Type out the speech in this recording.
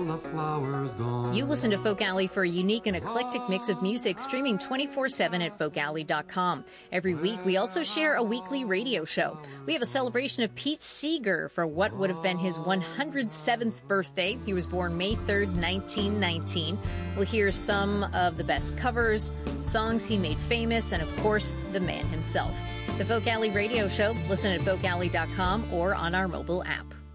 the flowers gone. You listen to Folk Alley for a unique and eclectic mix of music, streaming 24/7 at folkalley.com. Every week, we also share a weekly radio show. We have a celebration of Pete Seeger for what would have been his 107th birthday. He was born May 3rd, 1919. We'll hear some of the best covers, songs he made famous, and of course, the man himself. The Folk Alley Radio Show. Listen at folkalley.com or on our mobile app.